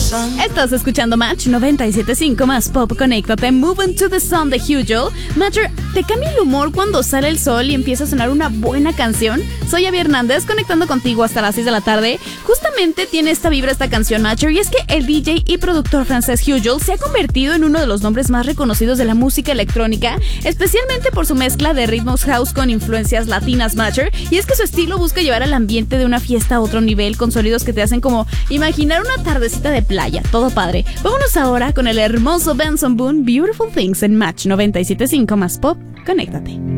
Estás escuchando Match 97.5 más Pop. Conéctate, Moving to the Sun de Hugo. Matcher, ¿te cambia el humor cuando sale el sol y empieza a sonar una buena canción? Soy Abby Hernández, conectando contigo hasta las 6 de la tarde. Justamente tiene esta vibra esta canción, Matcher, y es que el DJ y productor francés Hugo se ha convertido en uno de los nombres más reconocidos de la música electrónica, especialmente por su mezcla de ritmos house con influencias latinas, Matcher, y es que su estilo busca llevar al ambiente de una fiesta a otro nivel con sonidos que te hacen como imaginar una tardecita de playa, todo padre. Vámonos ahora con el hermoso Benson Boone, Beautiful Things en Match 97.5 más Pop. Conéctate.